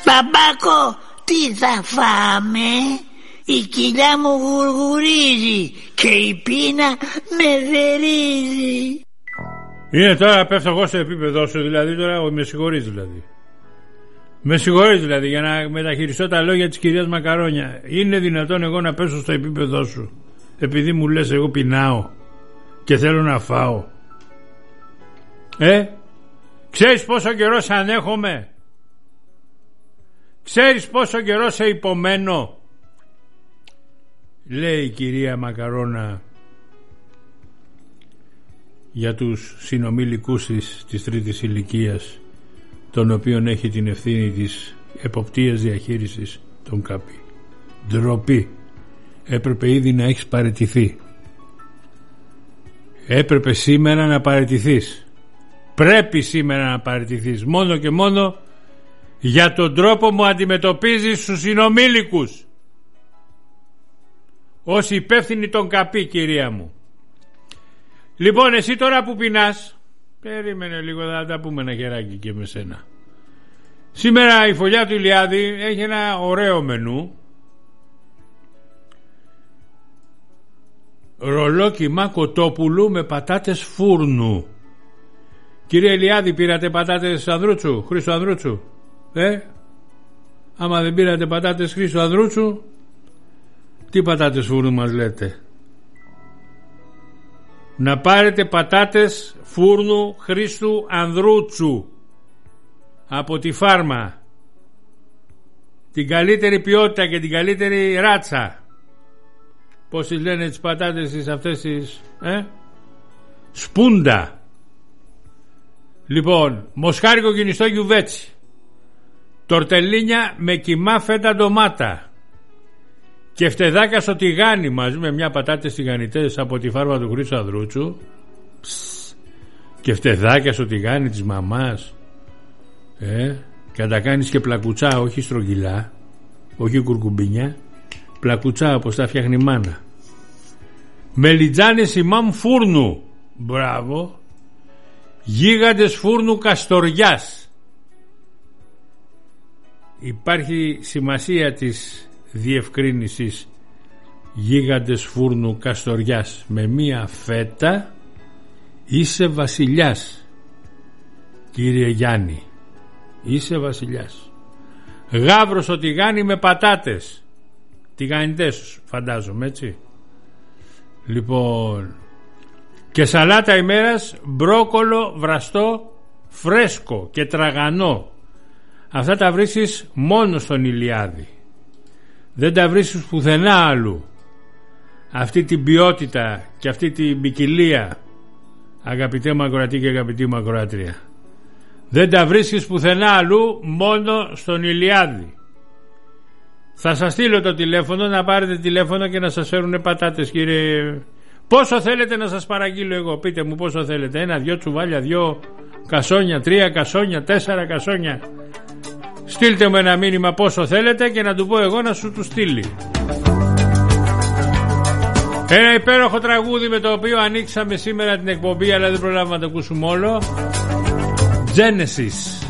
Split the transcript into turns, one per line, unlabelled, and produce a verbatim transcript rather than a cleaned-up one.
Μπαμπάκο, τι θα φάμε? Η κοιλιά μου γουργουρίζει και η πείνα με θερίζει.
Είναι τώρα πέφτω εγώ στο επίπεδο σου, δηλαδή τώρα με συγχωρείς δηλαδή. Με συγχωρείς δηλαδή για να μεταχειριστώ τα λόγια της κυρίας Μακαρόνια. Είναι δυνατόν εγώ να πέσω στο επίπεδο σου επειδή μου λες εγώ πεινάω και θέλω να φάω? Ε, ξέρεις πόσο καιρό σε ανέχομαι? Ξέρεις πόσο καιρό σε υπομένω? Λέει η κυρία Μακαρόνα για τους συνομήλικούς της, της τρίτης ηλικίας, των οποίων έχει την ευθύνη της εποπτείας διαχείρισης των ΚΑΠΗ. Ντροπή. Έπρεπε ήδη να έχεις παραιτηθεί. Έπρεπε σήμερα να παραιτηθείς. Πρέπει σήμερα να παραιτηθείς, μόνο και μόνο για τον τρόπο που αντιμετωπίζεις τους συνομήλικους ως υπεύθυνη των ΚΑΠΗ, κυρία μου. Λοιπόν, εσύ τώρα που πεινάς, περίμενε λίγο, θα τα πούμε ένα χεράκι και με σένα. Σήμερα η φωλιά του Ηλιάδη έχει ένα ωραίο μενού. Ρολό κιμά κοτόπουλου με πατάτες φούρνου. Κύριε Ηλιάδη, πήρατε πατάτες Ανδρούτσου, Χρήστο Ανδρούτσου? Ε, άμα δεν πήρατε πατάτες Χρήστο Ανδρούτσου, τι πατάτες φούρνου μας λέτε? Να πάρετε πατάτες φούρνου Χρήστου Ανδρούτσου από τη φάρμα, την καλύτερη ποιότητα και την καλύτερη ράτσα. Πώς τις λένε τις πατάτες τις αυτές τις, ε? Σπούντα. Λοιπόν, μοσχάρικο κινιστό γιουβέτσι, τορτελίνια με κιμά φέτα ντομάτα και φτεδάκια στο τηγάνι μαζί με μια πατάτες τηγανιτές από τη φάρμα του Χρήστου Ανδρούτσου. Ψ, και φτεδάκια στο τηγάνι της μαμάς, ε, και να τα κάνεις και πλακουτσά, όχι στρογγυλά, όχι κουρκουμπίνια, πλακουτσά όπως τα φτιάχνει η μάνα. Μελιτζάνες ημάμ φούρνου, μπράβο. Γίγαντες φούρνου Καστοριάς. Υπάρχει σημασία της διευκρίνησης γίγαντες φούρνου Καστοριάς. Με μία φέτα είσαι βασιλιάς, κύριε Γιάννη, είσαι βασιλιάς. Γάβρο στο τηγάνι με πατάτες τηγανιτές, φαντάζομαι, έτσι. Λοιπόν, και σαλάτα ημέρας, μπρόκολο βραστό φρέσκο και τραγανό. Αυτά τα βρίσκεις μόνο στον Ηλιάδη, δεν τα βρίσκεις πουθενά αλλού. Αυτή την ποιότητα και αυτή την ποικιλία, αγαπητέ μου ακροατή και αγαπητή μου ακροάτρια, δεν τα βρίσκεις πουθενά αλλού, μόνο στον Ηλιάδη. Θα σας στείλω το τηλέφωνο, να πάρετε τηλέφωνο και να σας φέρουν πατάτες, κύριε. Πόσο θέλετε να σας παραγγείλω εγώ? Πείτε μου πόσο θέλετε. Ένα, δυο τσουβάλια, δυο κασόνια, τρία κασόνια, τέσσερα κασόνια. Στείλτε μου ένα μήνυμα πόσο θέλετε και να του πω εγώ να σου του στείλει. Ένα υπέροχο τραγούδι με το οποίο ανοίξαμε σήμερα την εκπομπή, αλλά δεν προλάβαμε να το ακούσουμε όλο. Genesis.